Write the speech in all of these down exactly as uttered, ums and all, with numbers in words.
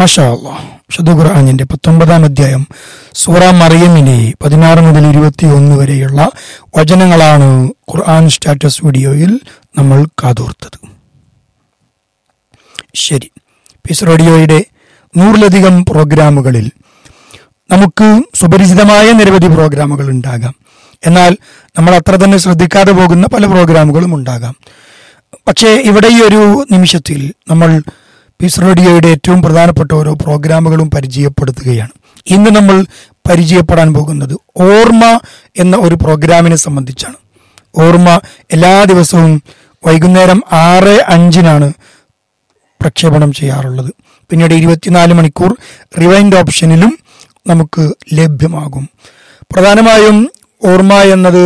മാഷാ അല്ലാഹ്. വിശുദ്ധ ഖുർആനിന്റെ പത്തൊമ്പതാം അധ്യായം സൂറ മറിയമിലെ പതിനാറ് മുതൽ ഇരുപത്തി ഒന്ന് വരെയുള്ള വചനങ്ങളാണ് ഖുർആൻ സ്റ്റാറ്റസ് വീഡിയോയിൽ നമ്മൾ കാതോർത്തത്. ശരി, പീസ് റേഡിയോയുടെ നൂറിലധികം പ്രോഗ്രാമുകളിൽ നമുക്ക് സുപരിചിതമായ നിരവധി പ്രോഗ്രാമുകൾ ഉണ്ടാകാം. എന്നാൽ നമ്മൾ അത്ര തന്നെ ശ്രദ്ധിക്കാതെ പോകുന്ന പല പ്രോഗ്രാമുകളും ഉണ്ടാകാം. പക്ഷേ ഇവിടെ ഈ ഒരു നിമിഷത്തിൽ നമ്മൾ പീസ് റേഡിയോയുടെ ഏറ്റവും പ്രധാനപ്പെട്ട ഓരോ പ്രോഗ്രാമുകളും പരിചയപ്പെടുത്തുകയാണ്. ഇന്ന് നമ്മൾ പരിചയപ്പെടാൻ പോകുന്നത് ഓർമ്മ എന്ന ഒരു പ്രോഗ്രാമിനെ സംബന്ധിച്ചാണ്. ഓർമ്മ എല്ലാ ദിവസവും വൈകുന്നേരം ആറ് അഞ്ചിനാണ് പ്രക്ഷേപണം ചെയ്യാറുള്ളത്. പിന്നീട് ഇരുപത്തിനാല് മണിക്കൂർ റിവൈൻഡ് ഓപ്ഷനിലും നമുക്ക് ലഭ്യമാകും. പ്രധാനമായും ഓർമ്മ എന്നത്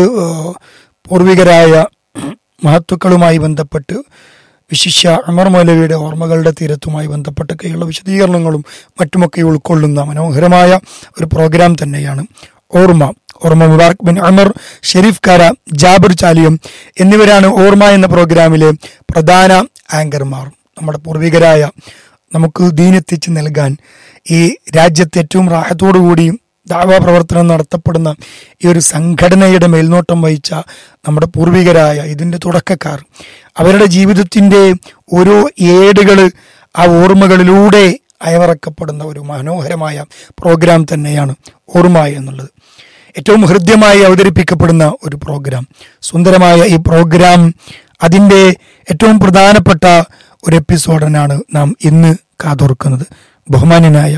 പൂർവികരായ മഹത്തുക്കളുമായി ബന്ധപ്പെട്ട്, വിശിഷ്യ ഉമർ മൗലവിയുടെ ഓർമ്മകളുടെ തീരത്തുമായി ബന്ധപ്പെട്ടൊക്കെയുള്ള വിശദീകരണങ്ങളും മറ്റുമൊക്കെ ഉൾക്കൊള്ളുന്ന മനോഹരമായ ഒരു പ്രോഗ്രാം തന്നെയാണ് ഓർമ്മ. ഓർമ്മ മുബാറക് ബിൻ ഉമർ, ഷെരീഫ് കാര, ജാബിർ ചാലിയം എന്നിവരാണ് ഓർമ്മ എന്ന പ്രോഗ്രാമിലെ പ്രധാന ആങ്കർമാർ. നമ്മുടെ പൂർവികരായ നമുക്ക് ദീനെത്തിച്ച് നൽകാൻ ഈ രാജ്യത്ത് ഏറ്റവും റാഹത്തോടുകൂടിയും ദഅവ പ്രവർത്തനം നടത്തപ്പെടുന്ന ഈ ഒരു സംഘടനയുടെ മേൽനോട്ടം വഹിച്ച നമ്മുടെ പൂർവികരായ ഇതിൻ്റെ തുടക്കക്കാർ, അവരുടെ ജീവിതത്തിൻ്റെ ഓരോ ഏടുകൾ ആ ഓർമ്മകളിലൂടെ അയവിറക്കപ്പെടുന്ന ഒരു മനോഹരമായ പ്രോഗ്രാം തന്നെയാണ് ഓർമ്മ എന്നുള്ളത്. ഏറ്റവും ഹൃദ്യമായി അവതരിപ്പിക്കപ്പെടുന്ന ഒരു പ്രോഗ്രാം, സുന്ദരമായ ഈ പ്രോഗ്രാം അതിൻ്റെ ഏറ്റവും പ്രധാനപ്പെട്ട ഒരു എപ്പിസോഡിനാണ് നാം ഇന്ന് കാതോർക്കുന്നത്. ബഹുമാന്യനായ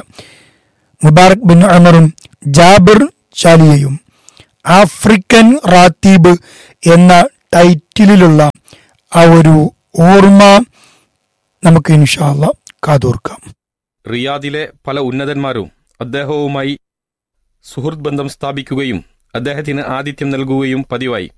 മുബാറക് ബിൻ ഉമറും ജാബിർ ചാലിയയും ആഫ്രിക്കൻ റാത്തീബ് എന്ന ടൈറ്റിലുള്ള ആ ഒരു ഓർമ്മ നമുക്ക് ഇൻഷാ അല്ലാഹ് കാതോർക്കാം. റിയാദിലെ പല ഉന്നതന്മാരും അദ്ദേഹവുമായി സുഹൃത്ത് ബന്ധം സ്ഥാപിക്കുകയും അദ്ദേഹത്തിന് ആതിഥ്യം നൽകുകയും പതിവായി.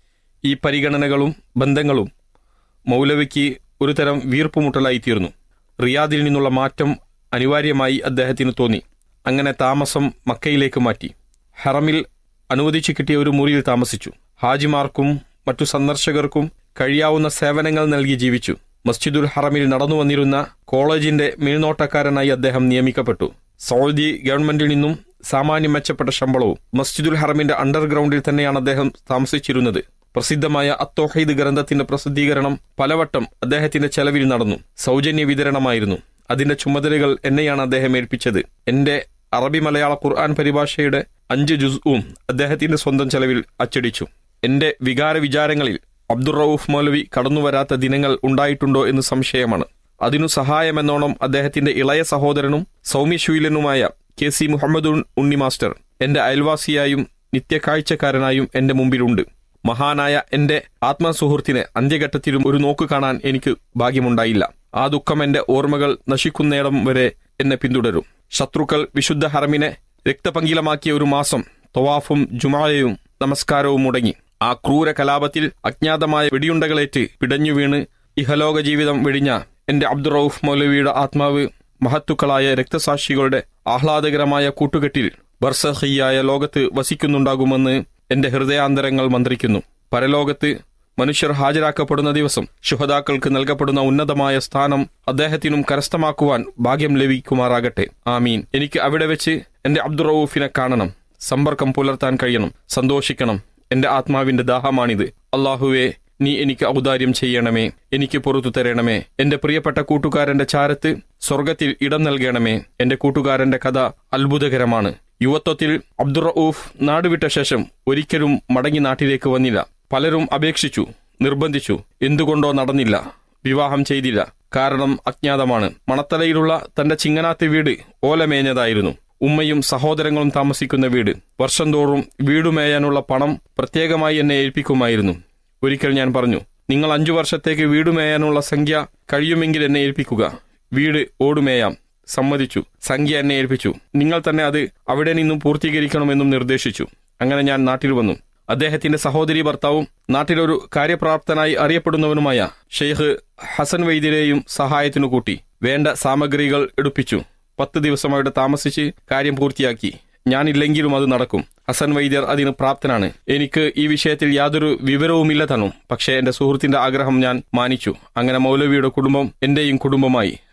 ഈ പരിഗണനകളും ബന്ധങ്ങളും മൗലവിക്ക് ഒരു തരം വീർപ്പുമുട്ടലായിത്തീർന്നു. റിയാദിൽ നിന്നുള്ള മാറ്റം അനിവാര്യമായി അദ്ദേഹത്തിന് തോന്നി. അങ്ങനെ താമസം മക്കയിലേക്ക് മാറ്റി. ഹറമിൽ അനുവദിച്ചു കിട്ടിയ ഒരു മുറിയിൽ താമസിച്ചു. ഹാജിമാർക്കും മറ്റു സന്ദർശകർക്കും കഴിയാവുന്ന സേവനങ്ങൾ നൽകി ജീവിച്ചു. മസ്ജിദുൽ ഹറമിൽ നടന്നു വന്നിരുന്ന കോളേജിന്റെ മേൽനോട്ടക്കാരനായി അദ്ദേഹം നിയമിക്കപ്പെട്ടു. സൗദി ഗവൺമെന്റിൽ നിന്നും സാമാന്യം മെച്ചപ്പെട്ട ശമ്പളവും. മസ്ജിദുൽ ഹറമിന്റെ അണ്ടർഗ്രൗണ്ടിൽ തന്നെയാണ് അദ്ദേഹം താമസിച്ചിരുന്നത്. പ്രസിദ്ധമായ അത്തൗഹീദ് ഗ്രന്ഥത്തിന്റെ പ്രസിദ്ധീകരണം പലവട്ടം അദ്ദേഹത്തിന്റെ ചെലവിൽ നടന്നു. സൗജന്യ വിതരണമായിരുന്നു. അതിന്റെ ചുമതലകൾ എന്നെയാണ് അദ്ദേഹം ഏൽപ്പിച്ചത്. എന്റെ അറബി മലയാള ഖുർആൻ പരിഭാഷയുടെ അഞ്ച് ജുസ്ഉം അദ്ദേഹത്തിന്റെ സ്വന്തം ചെലവിൽ അച്ചടിച്ചു. എന്റെ വികാര വിചാരങ്ങളിൽ അബ്ദുർ റഊഫ് മൗലവി കടന്നുവരാത്ത ദിനങ്ങൾ ഉണ്ടായിട്ടുണ്ടോ എന്ന് സംശയമാണ്. അതിനു സഹായമെന്നോണം അദ്ദേഹത്തിന്റെ ഇളയ സഹോദരനും സൗമ്യശീലനുമായ കെ സി മുഹമ്മദ് ഉണ്ണി മാസ്റ്റർ എന്റെ അയൽവാസിയായും നിത്യകാഴ്ചക്കാരനായും എന്റെ മുമ്പിലുണ്ട്. മഹാനായ എന്റെ ആത്മസുഹൃത്തിനെ അന്ത്യഘട്ടത്തിലും ഒരു നോക്ക് കാണാൻ എനിക്ക് ഭാഗ്യമുണ്ടായില്ല. ആ ദുഃഖം എന്റെ ഓർമ്മകൾ നശിക്കുന്നിടം വരെ എന്നെ പിന്തുടരും. ശത്രുക്കൾ വിശുദ്ധ ഹറമിനെ രക്തപങ്കിലമാക്കിയ ഒരു മാസം തവാഫും ജുമായയും നമസ്കാരവും മുടങ്ങി. ആ ക്രൂര കലാപത്തിൽ അജ്ഞാതമായ വെടിയുണ്ടകളേറ്റ് പിടഞ്ഞു വീണ് ഇഹലോക ജീവിതം വെടിഞ്ഞ എന്റെ അബ്ദുർ റഊഫ് മൗലവിയുടെ ആത്മാവ് മഹത്തുക്കളായ രക്തസാക്ഷികളുടെ ആഹ്ലാദകരമായ കൂട്ടുകെട്ടിൽ ബർസഖിയായ ലോകത്ത് വസിക്കുന്നുണ്ടാകുമെന്ന് എന്റെ ഹൃദയാന്തരങ്ങൾ മന്ത്രിക്കുന്നു. പരലോകത്ത് മനുഷ്യർ ഹാജരാക്കപ്പെടുന്ന ദിവസം ശുഹദാക്കൾക്ക് നൽകപ്പെടുന്ന ഉന്നതമായ സ്ഥാനം അദ്ദേഹത്തിനും കരസ്ഥമാക്കുവാൻ ഭാഗ്യം ലഭിക്കുമാറാകട്ടെ. ആമീൻ. എനിക്ക് അവിടെ വെച്ച് എന്റെ അബ്ദുർ റഊഫിനെ കാണണം, സമ്പർക്കം പുലർത്താൻ കഴിയണം, സന്തോഷിക്കണം. എന്റെ ആത്മാവിന്റെ ദാഹമാണിത്. അല്ലാഹുവേ, നീ എനിക്ക് ഔദാര്യം ചെയ്യണമേ, എനിക്ക് പുറത്തു തരണമേ. എന്റെ പ്രിയപ്പെട്ട കൂട്ടുകാരന്റെ ചാരത്ത് സ്വർഗത്തിൽ ഇടം നൽകണമേ. എന്റെ കൂട്ടുകാരന്റെ കഥ അത്ഭുതകരമാണ്. യുവത്വത്തിൽ അബ്ദുർ റഊഫ് നാടുവിട്ട ശേഷം ഒരിക്കലും മടങ്ങി നാട്ടിലേക്ക് വന്നില്ല. പലരും അപേക്ഷിച്ചു, നിർബന്ധിച്ചു. എന്തുകൊണ്ടോ നടന്നില്ല. വിവാഹം ചെയ്തില്ല. കാരണം അജ്ഞാതമാണ്. മണത്തലയിലുള്ള തന്റെ ചിങ്ങനാത്ത് വീട് ഓലമേഞ്ഞതായിരുന്നു. ഉമ്മയും സഹോദരങ്ങളും താമസിക്കുന്ന വീട്. വർഷം തോറും വീടുമേയാനുള്ള പണം പ്രത്യേകമായി എന്നെ ഏൽപ്പിക്കുമായിരുന്നു. ഒരിക്കൽ ഞാൻ പറഞ്ഞു, നിങ്ങൾ അഞ്ചു വർഷത്തേക്ക് വീടുമേയാനുള്ള സംഖ്യ കഴിയുമെങ്കിൽ എന്നെ ഏൽപ്പിക്കുക. വീട് ഓടുമേയാം. സമ്മതിച്ചു. സംഖ്യ എന്നെ ഏൽപ്പിച്ചു. നിങ്ങൾ തന്നെ അത് അവിടെ നിന്നും പൂർത്തീകരിക്കണമെന്നും നിർദ്ദേശിച്ചു. അങ്ങനെ ഞാൻ നാട്ടിൽ വന്നു. അദ്ദേഹത്തിന്റെ സഹോദരി ഭർത്താവും നാട്ടിലൊരു കാര്യപ്രാപ്തനായി അറിയപ്പെടുന്നവനുമായ ഷെയ്ഖ് ഹസൻ വൈദ്യരെയും സഹായത്തിനു കൂട്ടി. വേണ്ട സാമഗ്രികൾ എടുപ്പിച്ചു. പത്ത് ദിവസം അവിടെ താമസിച്ച് കാര്യം പൂർത്തിയാക്കി. ഞാനില്ലെങ്കിലും അത് നടക്കും. ഹസൻ വൈദ്യർ അതിന് പ്രാപ്തനാണ്. എനിക്ക് ഈ വിഷയത്തിൽ യാതൊരു വിവരവുമില്ല തന്നു. പക്ഷേ എന്റെ സുഹൃത്തിന്റെ ആഗ്രഹം ഞാൻ മാനിച്ചു. അങ്ങനെ മൗലവിയുടെ കുടുംബം എന്റെയും കുടുംബമായി.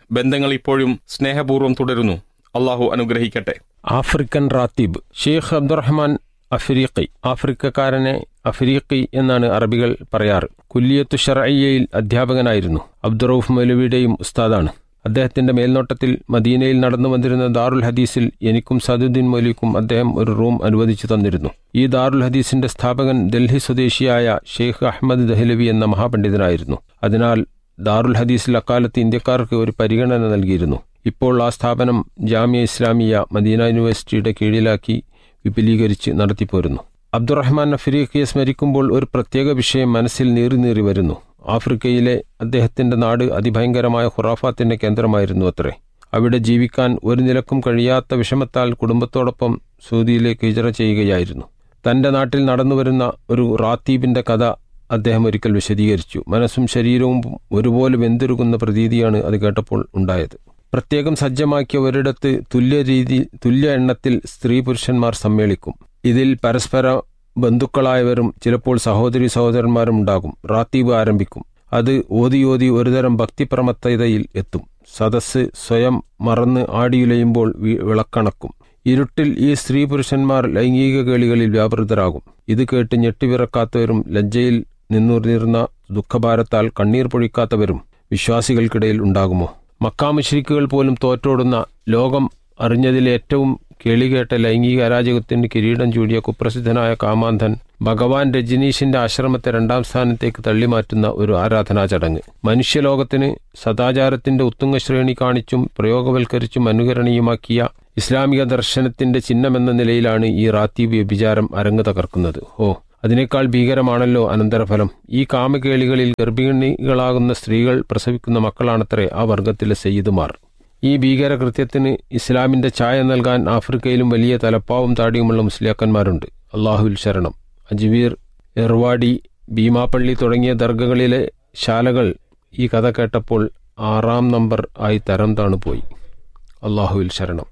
ബന്ധങ്ങൾ ഇപ്പോഴും സ്നേഹപൂർവ്വം തുടരുന്നു. അള്ളാഹു അനുഗ്രഹിക്കട്ടെ. ആഫ്രിക്കൻ റാത്തീബ് ഷെയ്ഖ് അബ്ദുറഹ്മാൻ അഫ്രീഖി. ആഫ്രിക്കക്കാരനെ അഫ്രീഖി എന്നാണ് അറബികൾ പറയാറ്. കുല്ലിയത്തു ഷർഇയ്യയിൽ അധ്യാപകനായിരുന്നു. അബ്ദുറൌഫ് മൗലവിയുടെയും ഉസ്താദാണ്. അദ്ദേഹത്തിന്റെ മേൽനോട്ടത്തിൽ മദീനയിൽ നടന്നു വന്നിരുന്ന ദാറുൽ ഹദീസിൽ എനിക്കും സദുദ്ദീൻ മൗലവിക്കും അദ്ദേഹം ഒരു റൂം അനുവദിച്ചു തന്നിരുന്നു. ഈ ദാറുൽ ഹദീസിന്റെ സ്ഥാപകൻ ഡൽഹി സ്വദേശിയായ ഷെയ്ഖ് അഹമ്മദ് ദഹ്ലവി എന്ന മഹാപണ്ഡിതനായിരുന്നു. അതിനാൽ ദാറുൽ ഹദീസിൽ അക്കാലത്ത് ഇന്ത്യക്കാർക്ക് ഒരു പരിഗണന നൽകിയിരുന്നു. ഇപ്പോൾ ആ സ്ഥാപനം ജാമിയ ഇസ്ലാമിയ മദീന യൂണിവേഴ്സിറ്റിയുടെ കീഴിലാക്കി വിപുലീകരിച്ച് നടത്തിപ്പോരുന്നു. അബ്ദുറഹ്മാൻ അഫ്രീഖിയെ സ്മരിക്കുമ്പോൾ ഒരു പ്രത്യേക വിഷയം മനസ്സിൽ നീറി നീറി വരുന്നു. ആഫ്രിക്കയിലെ അദ്ദേഹത്തിന്റെ നാട് അതിഭയങ്കരമായ ഖുറാഫാത്തിന്റെ കേന്ദ്രമായിരുന്നു അത്രേ. അവിടെ ജീവിക്കാൻ ഒരു നിലക്കും കഴിയാത്ത വിഷമത്താൽ കുടുംബത്തോടൊപ്പം സൗദിയിലേക്ക് ഹിജറ ചെയ്യുകയായിരുന്നു. തന്റെ നാട്ടിൽ നടന്നുവരുന്ന ഒരു റാത്തീബിന്റെ കഥ അദ്ദേഹം ഒരിക്കൽ വിശദീകരിച്ചു. മനസ്സും ശരീരവും ഒരുപോലെ വെന്തുരുകുന്ന പ്രതീതിയാണ് അത് കേട്ടപ്പോൾ ഉണ്ടായത്. പ്രത്യേകം സജ്ജമാക്കിയ ഒരിടത്ത് തുല്യ രീതി തുല്യ എണ്ണത്തിൽ സ്ത്രീ പുരുഷന്മാർ സമ്മേളിക്കും. ഇതിൽ പരസ്പര ബന്ധുക്കളായവരും ചിലപ്പോൾ സഹോദരി സഹോദരന്മാരും ഉണ്ടാകും. റാത്തീബ് ആരംഭിക്കും. അത് ഓതി ഓതി ഒരുതരം ഭക്തിപ്രമത്തതയിൽ എത്തും. സദസ്സ് സ്വയം മറന്ന് ആടിയുലയുമ്പോൾ വിളക്കണക്കും. ഇരുട്ടിൽ ഈ സ്ത്രീ പുരുഷന്മാർ ലൈംഗിക കേളികളിൽ വ്യാപൃതരാകും. ഇത് കേട്ട് ഞെട്ടിവിറക്കാത്തവരും ലജ്ജയിൽ നിന്നുയർന്ന ദുഃഖഭാരത്താൽ കണ്ണീർ പൊഴിക്കാത്തവരും വിശ്വാസികൾക്കിടയിൽ ഉണ്ടാകുമോ? മക്കാ മുശ്രിക്കുകൾ പോലും തോറ്റോടുന്ന ലോകം അറിഞ്ഞതിലെ ഏറ്റവും കേളികേട്ട ലൈംഗിക അരാജകത്തിന് കിരീടം ചൂടിയ കുപ്രസിദ്ധനായ കാമാന്ധൻ ഭഗവാൻ രജനീഷിന്റെ ആശ്രമത്തെ രണ്ടാം സ്ഥാനത്തേക്ക് തള്ളിമാറ്റുന്ന ഒരു ആരാധനാ ചടങ്ങ്. മനുഷ്യലോകത്തിന് സദാചാരത്തിന്റെ ഉത്തുംഗ ശ്രേണി കാണിച്ചും പ്രയോഗവൽക്കരിച്ചും അനുകരണീയമാക്കിയ ഇസ്ലാമിക ദർശനത്തിന്റെ ചിഹ്നമെന്ന നിലയിലാണ് ഈ റാത്തീബ് വ്യഭിചാരം അരങ്ങ് തകർക്കുന്നത്. ഓ, അതിനേക്കാൾ ഭീകരമാണല്ലോ അനന്തരഫലം. ഈ കാമകേളികളിൽ ഗർഭിണികളാകുന്ന സ്ത്രീകൾ പ്രസവിക്കുന്ന മക്കളാണത്രേ ആ വർഗത്തിലെ സയ്യിദുമാർ. ഈ ഭീകരകൃത്യത്തിന് ഇസ്ലാമിന്റെ ഛായ നൽകാൻ ആഫ്രിക്കയിലും വലിയ തലപ്പാവും താടിയുമുള്ള മുസ്ലിയാക്കന്മാരുണ്ട്. അള്ളാഹുവിൽ ശരണം. അജ്മീർ, എർവാടി, ഭീമാപ്പള്ളി തുടങ്ങിയ ദർഗകളിലെ ശാലകൾ ഈ കഥ കേട്ടപ്പോൾ ആറാം നമ്പർ ആയി തരം താണുപോയി. അള്ളാഹുവിൽ ശരണം.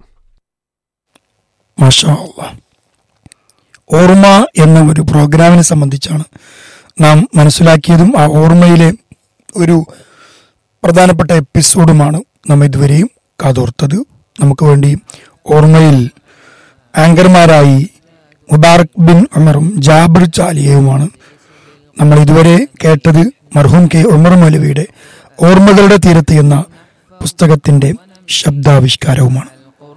മാഷാ അല്ലാഹ്. ഓർമ്മ എന്ന ഒരു പ്രോഗ്രാമിനെ സംബന്ധിച്ചാണ് നാം മനസ്സിലാക്കിയതും ആ ഓർമ്മയിലെ ഒരു പ്രധാനപ്പെട്ട എപ്പിസോഡുമാണ് നാം ഇതുവരെയും കാതോർത്തത്. നമുക്ക് വേണ്ടി ഓർമ്മയിൽ ആങ്കർമാരായി മുബാറക് ബിൻ ഉമറും ജാബിർ ചാലിയയുമാണ് നമ്മൾ ഇതുവരെ കേട്ടത്. മർഹൂം കെ ഉമർ മൗലവിയുടെ ഓർമ്മകളുടെ തീരത്ത് എന്ന പുസ്തകത്തിന്റെ ശബ്ദാവിഷ്കാരവുമാണ്.